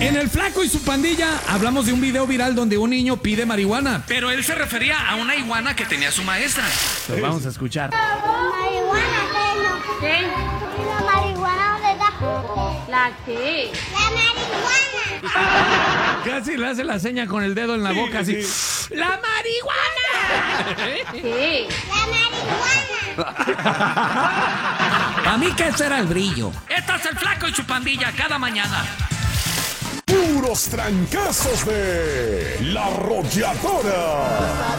En El Flaco y su pandilla hablamos de un video viral donde un niño pide marihuana, pero él se refería a una iguana que tenía su maestra. Lo vamos a escuchar. Marihuana, pero. ¿Qué? ¿La marihuana dónde está? ¿La qué? ¡La marihuana! Casi le hace la seña con el dedo en la boca así. ¡La marihuana! ¿Qué? ¡La marihuana! A mí que ese era el brillo. Esto es El Flaco y su pandilla cada mañana. Puros trancazos de La Arrolladora.